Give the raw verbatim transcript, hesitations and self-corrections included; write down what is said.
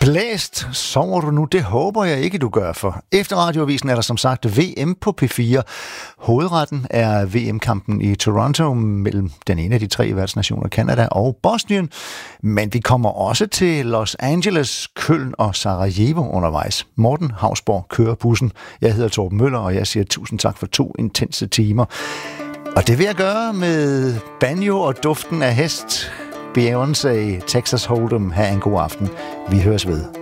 Blæst, sover du nu? Det håber jeg ikke, du gør, for efter Radioavisen er der som sagt V M på P fire. Hovedretten er V M-kampen i Toronto mellem den ene af de tre værtsnationer, Canada og Bosnien. Men vi kommer også til Los Angeles, Köln og Sarajevo undervejs. Morten Hausborg kører bussen. Jeg hedder Torben Møller, og jeg siger tusind tak for to intense timer. Og det vil jeg gøre med banjo og duften af hest. Beyoncé, Texas Hold'em. Ha' en god aften. Vi høres ved.